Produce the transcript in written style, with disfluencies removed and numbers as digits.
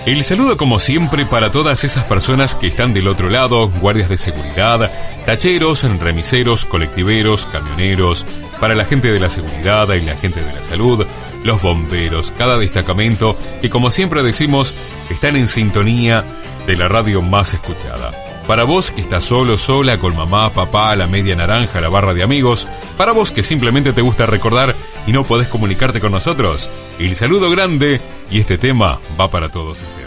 El saludo como siempre para todas esas personas que están del otro lado, guardias de seguridad, tacheros, remiseros, colectiveros, camioneros, para la gente de la seguridad y la gente de la salud, los bomberos, cada destacamento que como siempre decimos están en sintonía de la radio más escuchada. Para vos que estás solo, sola, con mamá, papá, la media naranja, la barra de amigos. Para vos que simplemente te gusta recordar y no podés comunicarte con nosotros. El saludo grande y este tema va para todos ustedes.